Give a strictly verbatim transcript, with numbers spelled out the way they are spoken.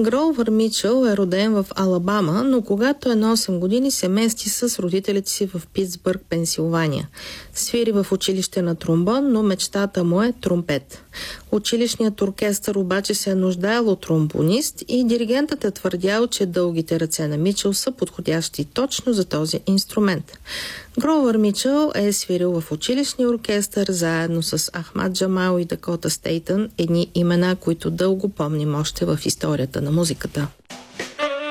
Гроувър Мичъл е роден в Алабама, но когато е на осем години се мести с родителите си в Питсбърг, Пенсилвания. Свири в училище на тромбон, но мечтата му е тромпет. Училищният оркестър обаче се е нуждаел от тромбонист и диригентът е твърдял, че дългите ръце на Мичъл са подходящи точно за този инструмент. Гроувър Мичъл е свирил в училищния оркестър заедно с Ахмад Джамал и Дакота Стейтън, едни имена, които дълго помним още в историята на музиката.